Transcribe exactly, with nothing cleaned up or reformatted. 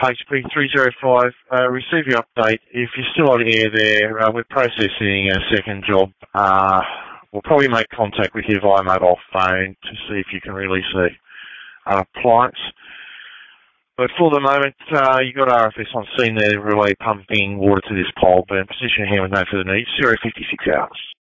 H P three oh five, uh, receive your update. If you're still on air there, uh, we're processing a second job. Uh, we'll probably make contact with you via mobile phone to see if you can release a uh, appliance. But for the moment, uh, you've got R F S on scene there, relay pumping water to this pole, but in position here with no further needs, zero fifty-six hours.